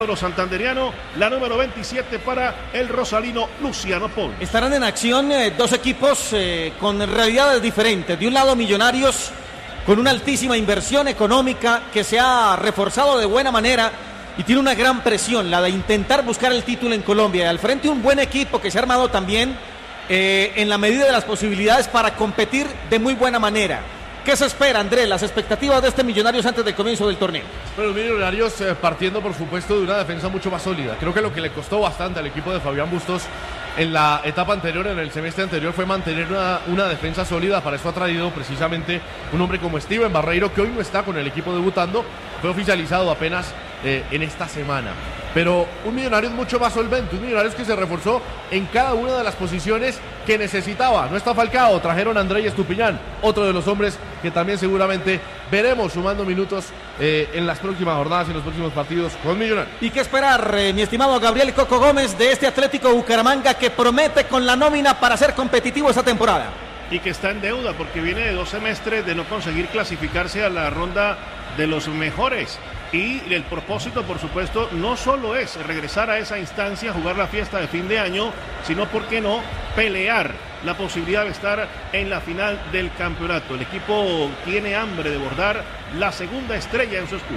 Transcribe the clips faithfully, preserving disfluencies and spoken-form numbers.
Los santanderiano, la número veintisiete para el rosalino Luciano Pons. Estarán en acción eh, dos equipos eh, con realidades diferentes. De un lado, Millonarios con una altísima inversión económica que se ha reforzado de buena manera y tiene una gran presión, la de intentar buscar el título en Colombia. Y al frente, un buen equipo que se ha armado también eh, en la medida de las posibilidades para competir de muy buena manera. ¿Qué se espera, Andrés? Las expectativas de este Millonarios antes del comienzo del torneo. Bueno, los Millonarios eh, partiendo, por supuesto, de una defensa mucho más sólida. Creo que lo que le costó bastante al equipo de Fabián Bustos en la etapa anterior, en el semestre anterior, fue mantener una, una defensa sólida. Para eso ha traído precisamente un hombre como Steven Barreiro, que hoy no está con el equipo debutando. Fue oficializado apenas eh, en esta semana. Pero un Millonarios mucho más solvente, un Millonarios que se reforzó en cada una de las posiciones que necesitaba. No está Falcao, trajeron a André Estupiñán, otro de los hombres que también seguramente veremos sumando minutos eh, en las próximas jornadas y en los próximos partidos con Millonarios. ¿Y qué esperar, eh, mi estimado Gabriel Coco Gómez, de este Atlético Bucaramanga que promete con la nómina para ser competitivo esta temporada? Y que está en deuda porque viene de dos semestres de no conseguir clasificarse a la ronda de los mejores. Y el propósito, por supuesto, no solo es regresar a esa instancia, jugar la fiesta de fin de año, sino, ¿por qué no?, pelear la posibilidad de estar en la final del campeonato. El equipo tiene hambre de bordar la segunda estrella en su escudo.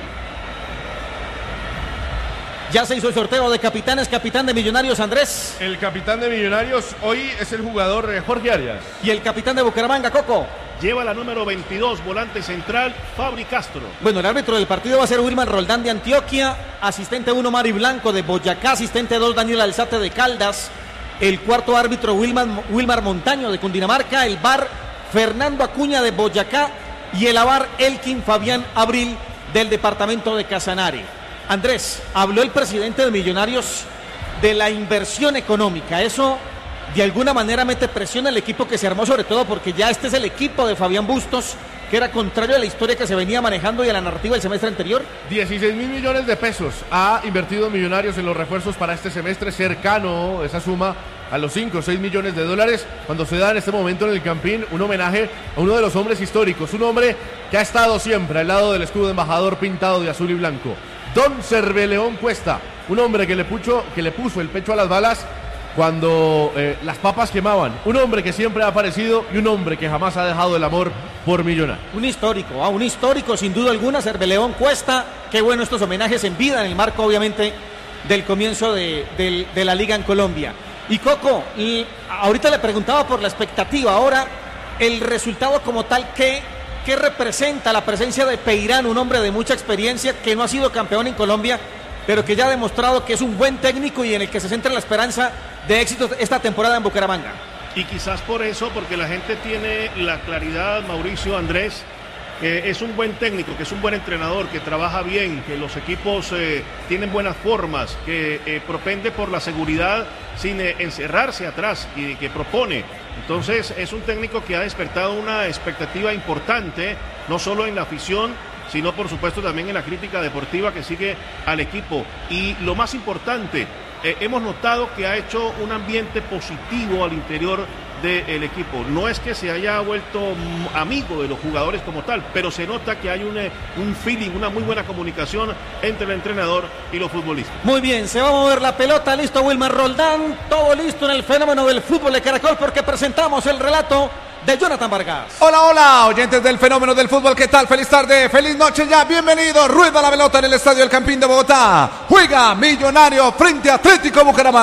Ya se hizo el sorteo de capitanes, capitán de Millonarios, Andrés. El capitán de Millonarios hoy es el jugador eh, Jorge Arias. Y el capitán de Bucaramanga, Coco. Lleva la número veintidós, volante central, Fabri Castro. Bueno, el árbitro del partido va a ser Wilmar Roldán de Antioquia, asistente uno Mari Blanco de Boyacá, asistente dos Daniel Alzate de Caldas, el cuarto árbitro Wilmar, Wilmar Montaño de Cundinamarca, el V A R Fernando Acuña de Boyacá y el A V A R Elkin Fabián Abril del departamento de Casanare. Andrés, habló el presidente de Millonarios de la inversión económica, eso de alguna manera mete presión al equipo que se armó, sobre todo porque ya este es el equipo de Fabián Bustos, que era contrario a la historia que se venía manejando y a la narrativa del semestre anterior. dieciséis mil millones de pesos ha invertido Millonarios en los refuerzos para este semestre, cercano esa suma a los cinco o seis millones de dólares, cuando se da en este momento en el Campín un homenaje a uno de los hombres históricos, un hombre que ha estado siempre al lado del escudo de embajador pintado de azul y blanco, Don Cerveleón Cuesta, un hombre que le puso, que le puso el pecho a las balas cuando eh, las papas quemaban, un hombre que siempre ha aparecido y un hombre que jamás ha dejado el amor por Millonarios. Un histórico, ah, un histórico sin duda alguna, Cerveleón Cuesta. Qué bueno estos homenajes en vida, en el marco obviamente del comienzo de, de, de la liga en Colombia. Y Coco, y ahorita le preguntaba por la expectativa, ahora el resultado como tal, ¿qué, qué representa la presencia de Peirán, un hombre de mucha experiencia que no ha sido campeón en Colombia, pero que ya ha demostrado que es un buen técnico y en el que se centra la esperanza de éxito esta temporada en Bucaramanga? Y quizás por eso, porque la gente tiene la claridad, Mauricio, Andrés, que es un buen técnico, que es un buen entrenador, que trabaja bien, que los equipos eh, tienen buenas formas, que eh, propende por la seguridad sin eh, encerrarse atrás y que propone. Entonces es un técnico que ha despertado una expectativa importante, no solo en la afición, sino por supuesto también en la crítica deportiva que sigue al equipo. Y lo más importante, eh, hemos notado que ha hecho un ambiente positivo al interior del equipo. No es que se haya vuelto amigo de los jugadores como tal, pero se nota que hay un, un feeling, una muy buena comunicación entre el entrenador y los futbolistas. Muy bien, se va a mover la pelota, listo Wilmar Roldán, todo listo en el fenómeno del fútbol de Caracol, porque presentamos el relato de Jonathan Vargas. Hola, hola, oyentes del fenómeno del fútbol, ¿qué tal? Feliz tarde, feliz noche ya, bienvenido. Rueda la pelota en el estadio El Campín de Bogotá. Juega Millonario frente a Atlético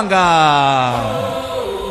Bucaramanga.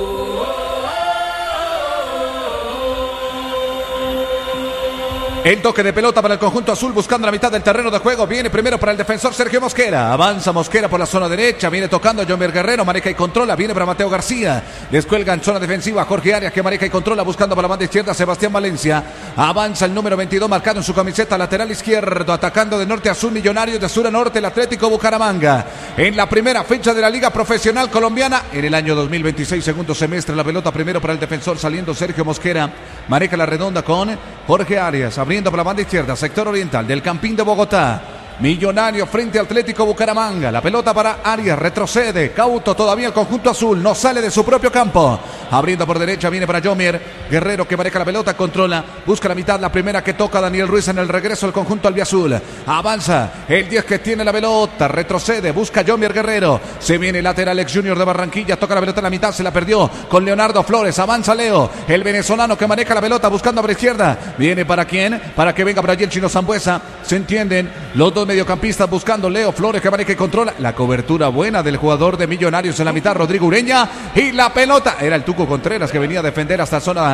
El toque de pelota para el conjunto azul buscando la mitad del terreno de juego. Viene primero para el defensor Sergio Mosquera. Avanza Mosquera por la zona derecha. Viene tocando a Jomer Guerrero. Maneja y controla. Viene para Mateo García. Descuelga en zona defensiva Jorge Arias, que maneja y controla buscando por la banda izquierda Sebastián Valencia. Avanza el número veintidós marcado en su camiseta lateral izquierdo. Atacando de norte a sur Millonarios, de sur a norte el Atlético Bucaramanga. En la primera fecha de la Liga Profesional Colombiana en el año dos mil veintiséis, segundo semestre. La pelota primero para el defensor saliendo Sergio Mosquera. Maneja la redonda con Jorge Arias. Abriendo por la banda izquierda, sector oriental del Campín de Bogotá. Millonario frente a Atlético Bucaramanga. La pelota para Arias, retrocede, cauto todavía el conjunto azul, no sale de su propio campo. abriendo por derecha, viene para Yomier Guerrero que maneja la pelota, controla, busca la mitad, la primera que toca Daniel Ruiz en el regreso al conjunto albiazul. Avanza el diez que tiene la pelota, retrocede, busca Yomier Guerrero, se viene lateral ex Junior de Barranquilla, toca la pelota en la mitad, se la perdió con Leonardo Flores, avanza Leo, el venezolano que maneja la pelota buscando por izquierda, viene para quién, para que venga por allí el chino Sambuesa, se entienden los dos mediocampistas buscando Leo Flores que maneja y controla, la cobertura buena del jugador de Millonarios en la mitad, Rodrigo Ureña, y la pelota, era el Tuco Contreras que venía a defender hasta zona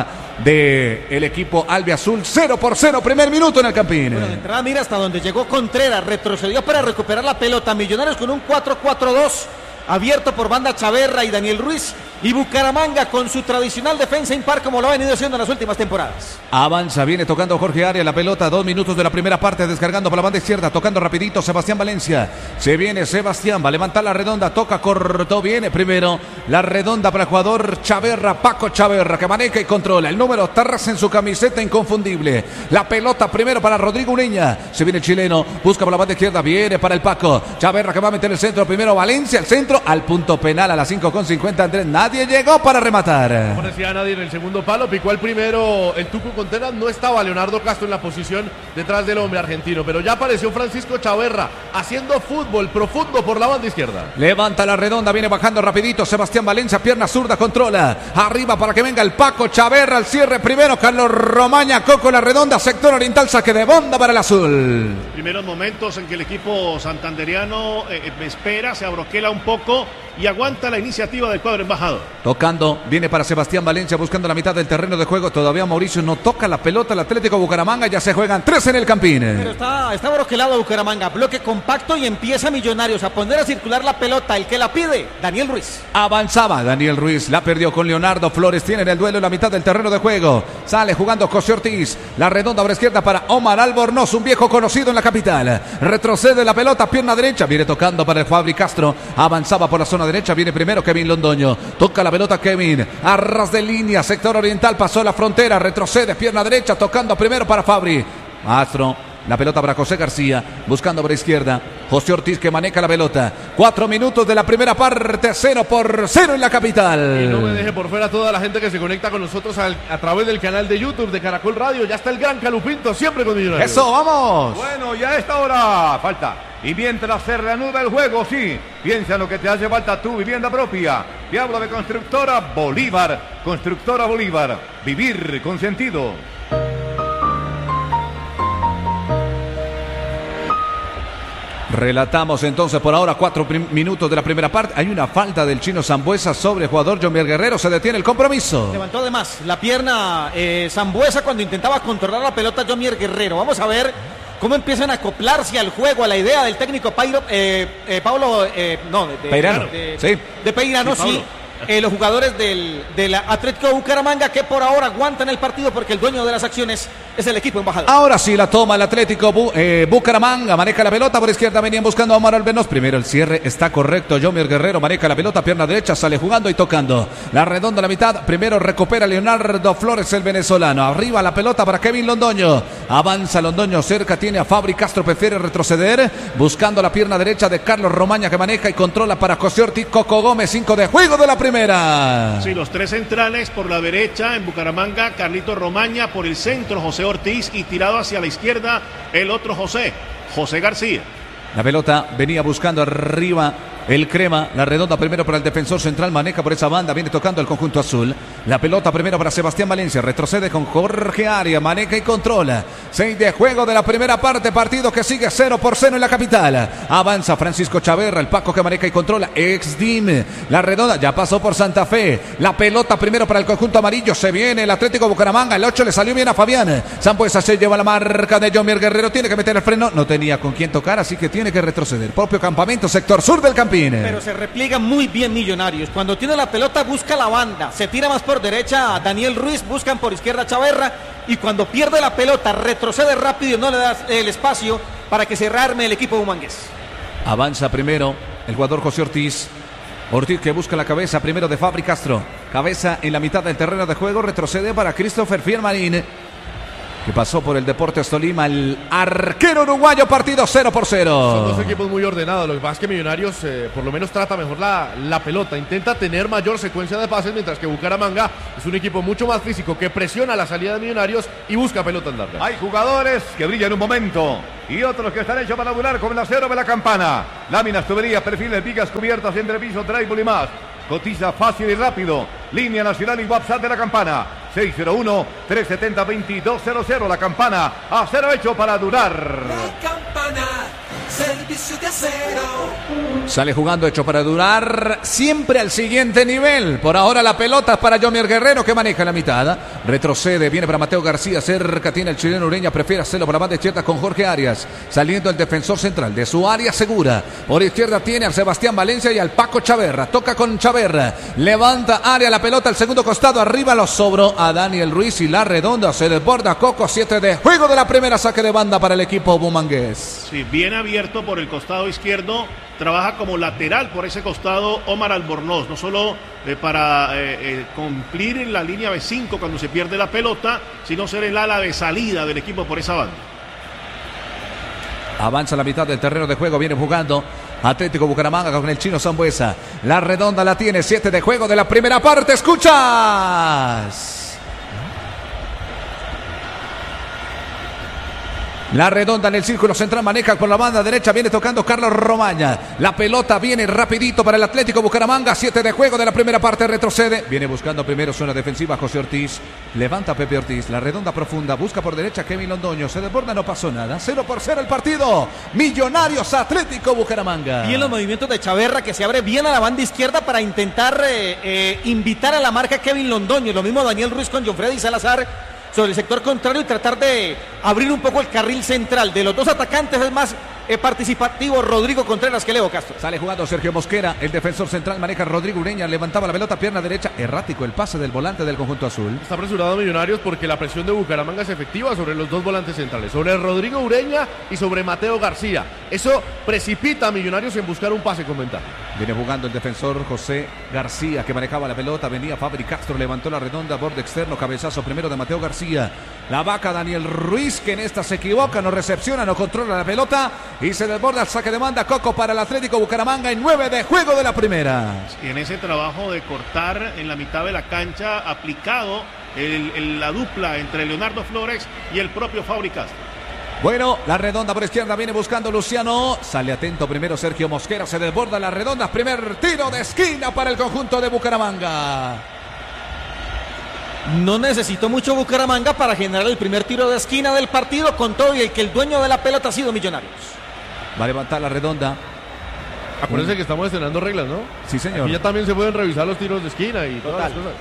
del equipo albiazul, cero por cero, primer minuto en el Campín. Bueno, de entrada mira hasta donde llegó Contreras, retrocedió para recuperar la pelota, Millonarios con un cuatro cuatro dos, abierto por banda Chaverra y Daniel Ruiz, y Bucaramanga con su tradicional defensa impar como lo ha venido haciendo en las últimas temporadas. Avanza, viene tocando Jorge Arias la pelota, dos minutos de la primera parte, descargando por la banda izquierda, tocando rapidito Sebastián Valencia, se viene Sebastián, va a levantar la redonda, toca, cortó, viene primero la redonda para el jugador Chaverra, Paco Chaverra, que maneja y controla, el número Tarras en su camiseta inconfundible, la pelota primero para Rodrigo Ureña, se viene el chileno, busca por la banda izquierda, viene para el Paco, Chaverra que va a meter el centro, primero Valencia, el centro, al punto penal a las cinco con cincuenta, Andrés, nadie llegó para rematar. No parecía nadie en el segundo palo, picó al primero el Tuco Contreras, no estaba Leonardo Castro en la posición detrás del hombre argentino, pero ya apareció Francisco Chaverra haciendo fútbol profundo por la banda izquierda. Levanta la redonda, viene bajando rapidito Sebastián Valencia, pierna zurda, controla, arriba para que venga el Paco Chaverra, al cierre primero Carlos Romaña, Coco la redonda, sector oriental, saque de banda para el azul. Primeros momentos en que el equipo santanderiano eh, espera, se abroquela un poco y aguanta la iniciativa del cuadro embajador. Tocando, viene para Sebastián Valencia buscando la mitad del terreno de juego, todavía Mauricio no toca la pelota, el Atlético Bucaramanga, ya se juegan tres en el Campín. Pero está, está broquelado Bucaramanga, bloque compacto y empieza Millonarios a poner a circular la pelota, el que la pide, Daniel Ruiz. Avanzaba Daniel Ruiz, la perdió con Leonardo Flores, tiene en el duelo en la mitad del terreno de juego, sale jugando José Ortiz, la redonda por izquierda para Omar Albornoz, un viejo conocido en la capital, retrocede la pelota, pierna derecha, viene tocando para el Fabri Castro, avanzaba por la zona derecha, viene primero Kevin Londoño, toca la pelota Kevin, a ras de línea, sector oriental, pasó la frontera, retrocede, pierna derecha, tocando primero para Fabri, Astro, la pelota para José García, buscando por izquierda, José Ortiz que maneja la pelota, cuatro minutos de la primera parte, cero por cero en la capital. Y no me deje por fuera toda la gente que se conecta con nosotros al, a través del canal de YouTube de Caracol Radio, ya está el gran Calupinto, siempre con Millonarios. Eso, vamos. Bueno, ya a esta hora falta. Y mientras se reanuda el juego, sí, piensa en lo que te hace falta tu vivienda propia. Te hablo de Constructora Bolívar. Constructora Bolívar. Vivir con sentido. Relatamos entonces por ahora cuatro minutos de la primera parte. Hay una falta del chino Sambuesa sobre el jugador Yomier Guerrero. Se detiene el compromiso. Levantó además la pierna eh, Sambuesa cuando intentaba controlar la pelota Yomier Guerrero. Vamos a ver cómo empiezan a acoplarse al juego, a la idea del técnico Pairo, eh, eh, Pablo, eh, no, de, de Peirano. De, sí. de Peirano, sí. sí. Eh, los jugadores del, del Atlético Bucaramanga que por ahora aguantan el partido porque el dueño de las acciones es el equipo embajador. Ahora sí la toma el Atlético Bu, eh, Bucaramanga, maneja la pelota por izquierda, venían buscando a Omar Albornoz, primero el cierre está correcto, Yomier Guerrero maneja la pelota, pierna derecha, sale jugando y tocando, la redonda a la mitad, primero recupera Leonardo Flores el venezolano, arriba la pelota para Kevin Londoño, avanza Londoño, cerca tiene a Fabri Castro, prefiere retroceder, buscando la pierna derecha de Carlos Romaña que maneja y controla para José Ortiz, Coco Gómez, cinco de juego de la primera. Sí, los tres centrales por la derecha en Bucaramanga, Carlito Romaña, por el centro José Ortiz y tirado hacia la izquierda el otro José, José García. La pelota venía buscando arriba el Crema, la redonda primero para el defensor central, maneja por esa banda, viene tocando el conjunto azul. La pelota primero para Sebastián Valencia, retrocede con Jorge Arias, maneja y controla. Seis de juego de la primera parte, partido que sigue cero por cero en la capital. Avanza Francisco Chaverra, el Paco que maneja y controla, ex D I M. La redonda ya pasó por Santa Fe. La pelota primero para el conjunto amarillo, se viene el Atlético Bucaramanga, el ocho le salió bien a Fabián. Sambuesa se lleva la marca de Yomier Guerrero, tiene que meter el freno, no tenía con quién tocar, así que tiene que retroceder. Propio campamento, sector sur del Campín. Pero se repliega muy bien Millonarios. Cuando tiene la pelota busca la banda. Se tira más por derecha Daniel Ruiz, buscan por izquierda Chaverra. Y cuando pierde la pelota retrocede rápido y no le da el espacio para que se rearme el equipo humangués. Avanza primero el jugador José Ortiz. Ortiz que busca la cabeza primero de Fabri Castro. Cabeza en la mitad del terreno de juego. Retrocede para Christopher Fiermarín. que pasó por el Deportes Tolima, el arquero uruguayo, partido cero por cero. Son dos equipos muy ordenados, lo que pasa es que Millonarios eh, por lo menos trata mejor la, la pelota, intenta tener mayor secuencia de pases, mientras que Bucaramanga es un equipo mucho más físico, que presiona la salida de Millonarios y busca pelotas largas. Hay jugadores que brillan un momento y otros que están hechos para volar como el acero de la campana. Láminas, tuberías, perfiles, vigas, cubiertas, entrepisos, drywall y más. Cotiza fácil y rápido. Línea nacional y WhatsApp de la campana. seis cero uno, tres siete cero, dos dos cero cero. La campana, acero hecho para durar. La campana, servicio de acero. Sale jugando, hecho para durar, siempre al siguiente nivel. Por ahora la pelota es para Jomier Guerrero, que maneja la mitad. Retrocede, viene para Mateo García, cerca tiene el chileno Ureña, prefiere hacerlo por la banda izquierda con Jorge Arias. Saliendo el defensor central de su área segura. Por izquierda tiene al Sebastián Valencia y al Paco Chaverra. Toca con Chaverra, levanta área, la pelota al segundo costado, arriba lo sobró a Daniel Ruiz y la redonda se desborda. Coco, siete de juego de la primera, saque de banda para el equipo bumangués. Sí, bien abierto por el costado izquierdo, trabaja como lateral por ese costado Omar Albornoz, no solo eh, para eh, eh, cumplir en la línea B cinco cuando se pierde la pelota, sino ser el ala de salida del equipo por esa banda. Avanza la mitad del terreno de juego, viene jugando Atlético Bucaramanga con el chino Sambuesa. La redonda la tiene, siete de juego de la primera parte. ¡Escuchas! La redonda en el círculo central, maneja por la banda derecha, viene tocando Carlos Romaña. La pelota viene rapidito para el Atlético Bucaramanga, siete de juego de la primera parte, retrocede. Viene buscando primero zona defensiva José Ortiz. Levanta Pepe Ortiz, la redonda profunda, busca por derecha Kevin Londoño. Se desborda, no pasó nada. cero por cero el partido. Millonarios Atlético Bucaramanga. Bien los movimientos de Chaverra, que se abre bien a la banda izquierda para intentar eh, eh, invitar a la marca Kevin Londoño. Lo mismo Daniel Ruiz con John Freddy Salazar sobre el sector contrario y tratar de abrir un poco el carril central. De los dos atacantes es más eh, participativo Rodrigo Contreras que Leo Castro. Sale jugando Sergio Mosquera, el defensor central, maneja Rodrigo Ureña, levantaba la pelota, pierna derecha, errático el pase del volante del conjunto azul. Está apresurado Millonarios porque la presión de Bucaramanga es efectiva sobre los dos volantes centrales, sobre Rodrigo Ureña y sobre Mateo García. Eso precipita a Millonarios en buscar un pase con ventaja. Viene jugando el defensor José García, que manejaba la pelota, venía Fabri Castro, levantó la redonda, borde externo, cabezazo primero de Mateo García. La vaca Daniel Ruiz, que en esta se equivoca, no recepciona, no controla la pelota y se desborda el saque de banda. Coco para el Atlético Bucaramanga en nueve de juego de la primera. Y en ese trabajo de cortar en la mitad de la cancha, aplicado el, el, la dupla entre Leonardo Flores y el propio Fabri Castro. Bueno, la redonda por izquierda viene buscando Luciano. Sale atento primero Sergio Mosquera, se desborda la redonda. Primer tiro de esquina para el conjunto de Bucaramanga. No necesitó mucho Bucaramanga para generar el primer tiro de esquina del partido, con todo y el que el dueño de la pelota ha sido Millonarios. Va a levantar la redonda. Acuérdense que estamos estrenando reglas, ¿no? Sí, señor. Aquí ya también se pueden revisar los tiros de esquina y todas las cosas.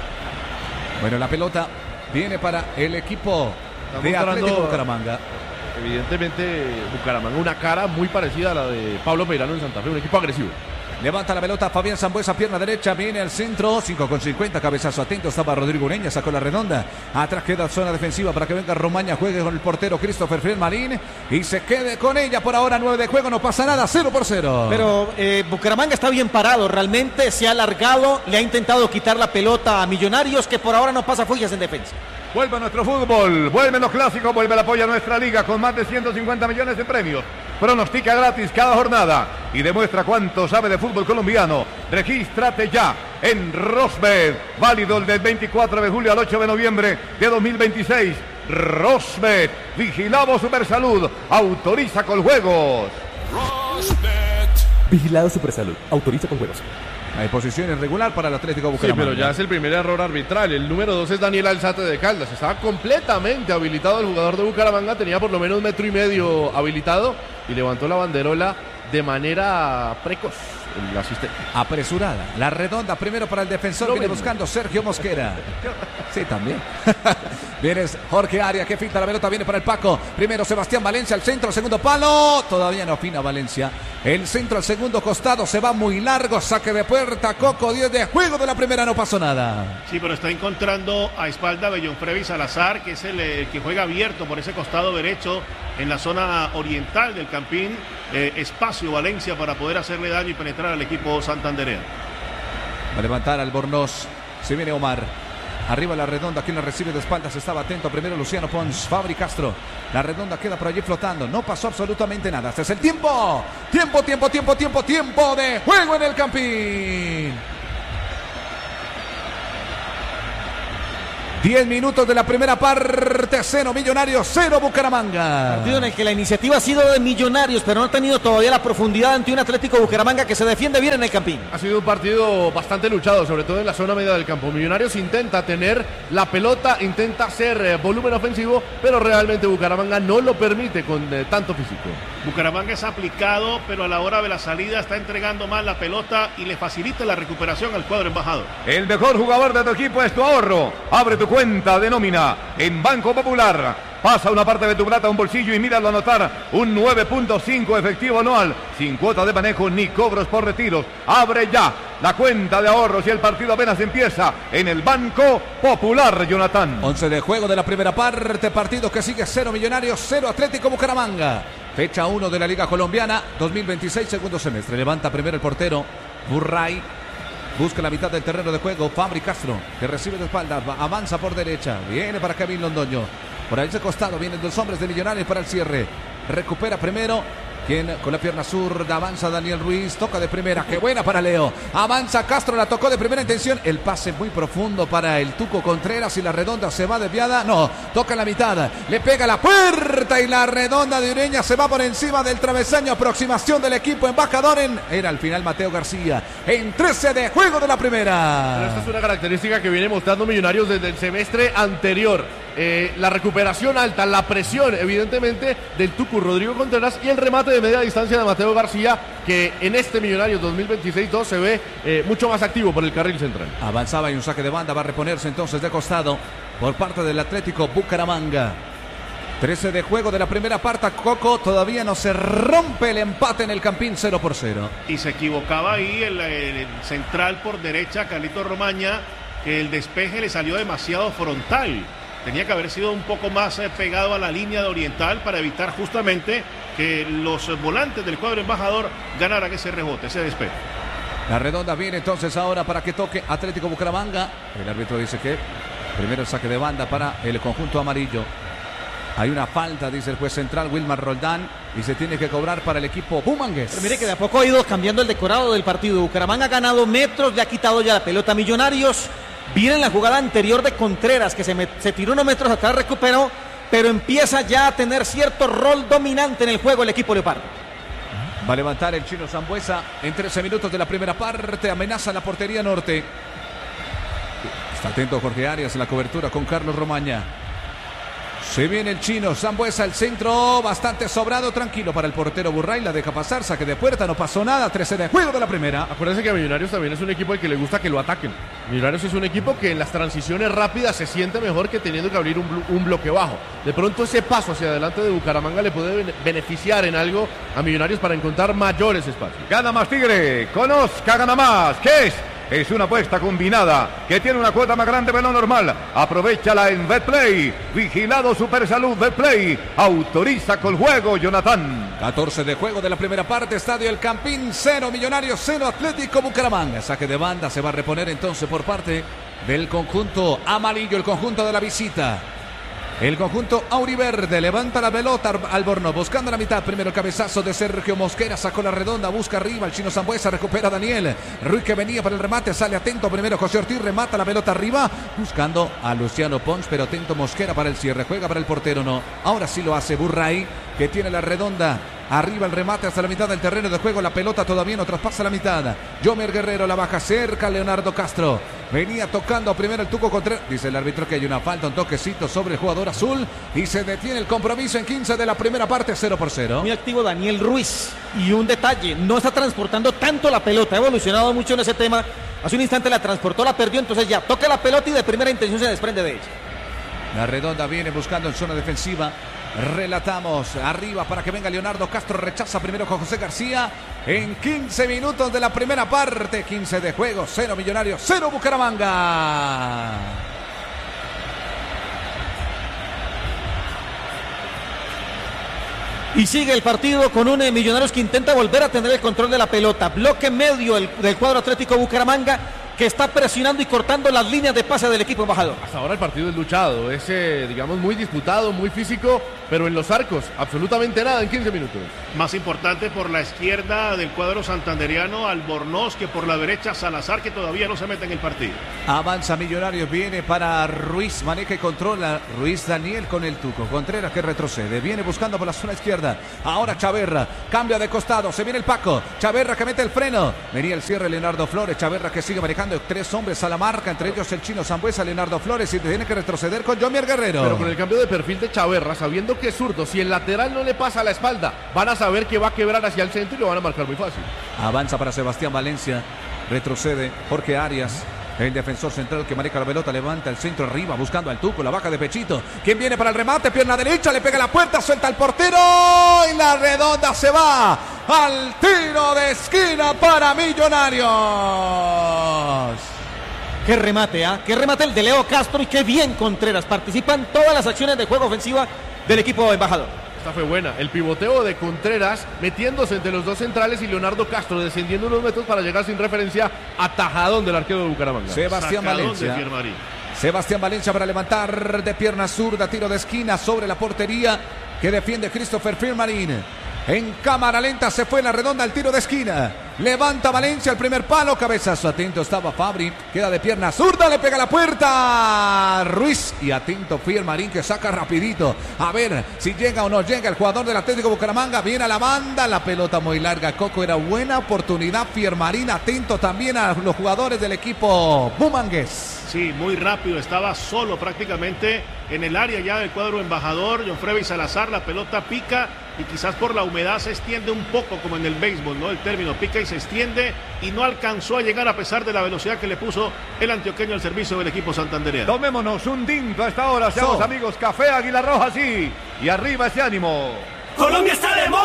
Bueno, la pelota viene para el equipo de Atlético Bucaramanga. Evidentemente Bucaramanga una cara muy parecida a la de Pablo Peirano en Santa Fe, un equipo agresivo. Levanta la pelota Fabián Sambuesa, pierna derecha, viene al centro, cinco con cincuenta, cabezazo atento, estaba Rodrigo Ureña, sacó la redonda, atrás queda zona defensiva para que venga Romaña, juegue con el portero Christopher Fred Marín y se quede con ella. Por ahora nueve de juego, no pasa nada, cero por cero. Pero eh, Bucaramanga está bien parado, realmente se ha alargado, le ha intentado quitar la pelota a Millonarios, que por ahora no pasa fullas en defensa. Vuelve nuestro fútbol, vuelven los clásicos, vuelve el apoyo a nuestra liga con más de ciento cincuenta millones de premios. Pronostica gratis cada jornada y demuestra cuánto sabe de fútbol colombiano. Regístrate ya en Rosbet, válido del veinticuatro de julio al ocho de noviembre de dos mil veintiséis. Rosbet, vigilado Supersalud, autoriza con juegos. Rosbet, vigilado Supersalud, autoriza con juegos. Hay posición irregular para el Atlético Bucaramanga. Sí, pero ya es el primer error arbitral. El número dos es Daniel Alzate de Caldas. Estaba completamente habilitado el jugador de Bucaramanga. Tenía por lo menos un metro y medio habilitado y levantó la banderola de manera precoz. El asistente. Apresurada. La redonda primero para el defensor. No viene ven. buscando Sergio Mosquera. Sí, también. Viene Jorge Arias que filtra la pelota. Viene para el Paco. Primero Sebastián Valencia al centro. Segundo palo. Todavía no opina Valencia. El centro al segundo costado. Se va muy largo. Saque de puerta. Coco. diez de juego de la primera. No pasó nada. Sí, pero está encontrando a espalda de John Freddy Salazar, que es el, el que juega abierto por ese costado derecho en la zona oriental del Campín. Eh, espacio Valencia para poder hacerle daño y penetrar al equipo santandereano. Va a levantar Albornoz. Se viene Omar. Arriba la redonda, quien la recibe de espaldas, estaba atento primero Luciano Pons, Fabri Castro. La redonda queda por allí flotando, no pasó absolutamente nada. Este es el tiempo, tiempo, tiempo, tiempo, tiempo, tiempo de juego en el Campín. diez minutos de la primera parte, cero Millonarios, cero Bucaramanga. Partido en el que la iniciativa ha sido de Millonarios, pero no ha tenido todavía la profundidad ante un Atlético Bucaramanga que se defiende bien en el Campín. Ha sido un partido bastante luchado, sobre todo en la zona media del campo. Millonarios intenta tener la pelota, intenta hacer eh, volumen ofensivo, pero realmente Bucaramanga no lo permite con eh, tanto físico. Bucaramanga es aplicado, pero a la hora de la salida está entregando más la pelota y le facilita la recuperación al cuadro embajador. El mejor jugador de tu equipo es tu ahorro. Abre tu cuenta de nómina en Banco Popular. Pasa una parte de tu plata a un bolsillo y míralo anotar un nueve punto cinco efectivo anual, sin cuota de manejo ni cobros por retiros. Abre ya la cuenta de ahorros y el partido apenas empieza en el Banco Popular, Jonathan. once de juego de la primera parte, partido que sigue cero Millonarios, cero Atlético Bucaramanga. Fecha uno de la Liga Colombiana, dos mil veintiséis, segundo semestre. Levanta primero el portero, Burray. Busca la mitad del terreno de juego, Fabri Castro, que recibe de espaldas, avanza por derecha, viene para Kevin Londoño. Por ahí ese costado vienen dos hombres de Millonarios para el cierre. Recupera primero, quien con la pierna zurda avanza Daniel Ruiz, toca de primera, qué buena para Leo. Avanza Castro, la tocó de primera intención, el pase muy profundo para el Tuco Contreras y la redonda se va desviada, no, toca en la mitad, le pega la puerta y la redonda de Ureña se va por encima del travesaño, aproximación del equipo embajador en, era al final Mateo García, en trece de juego de la primera. Pero esta es una característica que viene mostrando Millonarios desde el semestre anterior. Eh, la recuperación alta, la presión evidentemente del Tucu Rodrigo Contreras y el remate de media distancia de Mateo García, que en este Millonarios dos mil veintiséis dos se ve eh, mucho más activo por el carril central. Avanzaba y un saque de banda, va a reponerse entonces de costado por parte del Atlético Bucaramanga. trece de juego de la primera parte, Coco, todavía no se rompe el empate en el Campín, cero por cero. Y se equivocaba ahí el, el central por derecha, Carlito Romaña, que el despeje le salió demasiado frontal. Tenía que haber sido un poco más eh, pegado a la línea de Oriental para evitar justamente que los eh, volantes del cuadro embajador ganaran ese rebote, ese despeje. La redonda viene entonces ahora para que toque Atlético Bucaramanga. El árbitro dice que primero el saque de banda para el conjunto amarillo. Hay una falta, dice el juez central Wilmar Roldán, y se tiene que cobrar para el equipo bumangués. Pero mire que de a poco ha ido cambiando el decorado del partido. Bucaramanga ha ganado metros, le ha quitado ya la pelota a Millonarios. Viene en la jugada anterior de Contreras, que se, me, se tiró unos metros atrás, recuperó, pero empieza ya a tener cierto rol dominante en el juego el equipo leopardo. Va a levantar el chino Sambuesa en trece minutos de la primera parte, amenaza la portería norte. Está atento Jorge Arias en la cobertura con Carlos Romaña. Se viene el chino, Sambuesa, el centro bastante sobrado, tranquilo para el portero Burray, la deja pasar, saque de puerta, no pasó nada, trece de juego de la primera. Acuérdense que Millonarios también es un equipo al que le gusta que lo ataquen. Millonarios es un equipo que en las transiciones rápidas se siente mejor que teniendo que abrir un, blo un bloque bajo. De pronto ese paso hacia adelante de Bucaramanga le puede ben beneficiar en algo a Millonarios para encontrar mayores espacios. Gana más Tigre, conozca, gana más. ¿Qué es? Es una apuesta combinada que tiene una cuota más grande de lo normal. Aprovechala en Betplay. Vigilado Supersalud Betplay. Autoriza con juego, Jonathan. catorce de juego de la primera parte. Estadio El Campín, cero Millonarios, cero Atlético Bucaramanga. Saque de banda se va a reponer entonces por parte del conjunto amarillo, el conjunto de la visita. El conjunto auriverde levanta la pelota, Albornoz buscando la mitad, primero el cabezazo de Sergio Mosquera, sacó la redonda, busca arriba, el chino Sambuesa, recupera a Daniel Ruiz que venía para el remate, sale atento primero José Ortiz, remata la pelota arriba, buscando a Luciano Pons, pero atento Mosquera para el cierre, juega para el portero, no, ahora sí lo hace Burray, que tiene la redonda. Arriba el remate hasta la mitad del terreno de juego. La pelota todavía no traspasa la mitad. Yomer Guerrero la baja cerca. Leonardo Castro. Venía tocando primero el Tuco Contreras. Dice el árbitro que hay una falta, un toquecito sobre el jugador azul. Y se detiene el compromiso en quince de la primera parte, cero por cero. Muy activo Daniel Ruiz. Y un detalle, no está transportando tanto la pelota. Ha evolucionado mucho en ese tema. Hace un instante la transportó, la perdió. Entonces ya toca la pelota y de primera intención se desprende de ella. La redonda viene buscando en zona defensiva. Relatamos arriba para que venga Leonardo Castro, rechaza primero con José García en quince minutos de la primera parte, quince de juego, cero Millonarios, cero Bucaramanga. Y sigue el partido con un eh, Millonarios que intenta volver a tener el control de la pelota, bloque medio el, del cuadro Atlético Bucaramanga, que está presionando y cortando las líneas de pase del equipo embajador. Hasta ahora el partido es luchado, es eh, digamos muy disputado, muy físico, pero en los arcos absolutamente nada en quince minutos. Más importante por la izquierda del cuadro santanderiano Albornoz que por la derecha Salazar, que todavía no se mete en el partido. Avanza Millonarios, viene para Ruiz, maneja y controla Ruiz Daniel con el Tuco. Contreras que retrocede, viene buscando por la zona izquierda. Ahora Chaverra, cambia de costado, se viene el Paco. Chaverra que mete el freno. Venía el cierre Leonardo Flores. Chaverra que sigue manejando tres hombres a la marca, entre ellos el chino Sambuesa, Leonardo Flores, y tiene que retroceder con Jomier Guerrero. Pero con el cambio de perfil de Chaverra, sabiendo que es zurdo, si el lateral no le pasa a la espalda, van a saber que va a quebrar hacia el centro y lo van a marcar muy fácil. Avanza para Sebastián Valencia, retrocede Jorge Arias. El defensor central que maneja la pelota, levanta el centro arriba, buscando al Tuco, la baja de pechito. ¿Quién viene para el remate? Pierna derecha, le pega la puerta, suelta al portero y la redonda se va al tiro de esquina para Millonarios. Qué remate, ¿ah? ¿eh? Qué remate el de Leo Castro y qué bien Contreras. Participan todas las acciones de juego ofensiva del equipo embajador. Esta fue buena. El pivoteo de Contreras metiéndose entre los dos centrales y Leonardo Castro descendiendo unos metros para llegar sin referencia a tajadón del arquero de Bucaramanga. Sebastián Sacadón Valencia. de Piermarín. Sebastián Valencia para levantar de pierna zurda, tiro de esquina sobre la portería que defiende Christopher Firmarín. En cámara lenta se fue la redonda al tiro de esquina. Levanta Valencia el primer palo, cabezazo, atento estaba Fabri, queda de pierna zurda, le pega la puerta Ruiz y atento Firmarín que saca rapidito. A ver si llega o no llega el jugador del Atlético Bucaramanga, viene a la banda, la pelota muy larga, Coco, era buena oportunidad. Firmarín atento también a los jugadores del equipo bumangués. Sí, muy rápido, estaba solo prácticamente en el área ya del cuadro embajador. John Freddy Salazar, la pelota pica y quizás por la humedad se extiende un poco como en el béisbol, ¿no? El término pica y se extiende y no alcanzó a llegar a pesar de la velocidad que le puso el antioqueño al servicio del equipo santandereano. Tomémonos un tinto a esta hora, seamos So. amigos, café Águila Roja, sí, y arriba ese ánimo. Colombia está de moda.